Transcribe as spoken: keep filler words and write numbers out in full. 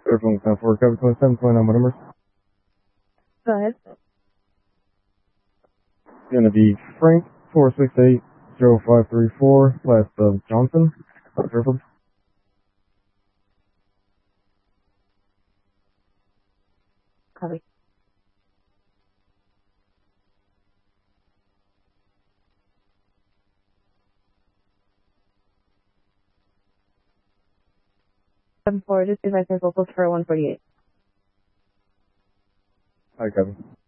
Airphone ten four, Kevin twenty-seven, twenty-nine, what numbers? Go ahead. Gonna be Frank four six eight zero five three four, last of Johnson, Fairfield. Copy. seven four, just advise my vocals for one forty-eight. Hi, Kevin.